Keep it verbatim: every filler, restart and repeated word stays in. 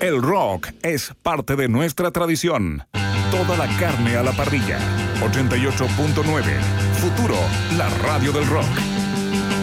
El rock es parte de nuestra tradición. Toda la carne a la parrilla. ochenta y ocho punto nueve. Futuro, la radio del rock.